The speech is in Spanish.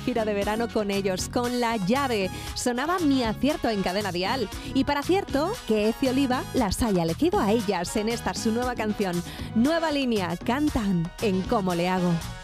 gira de verano con ellos, con La Llave. Sonaba Mi Acierto en Cadena Dial. Y para acierto, que Eci Oliva las haya elegido a ellas en esta su nueva canción. Nueva Línea, cantan en Cómo le hago.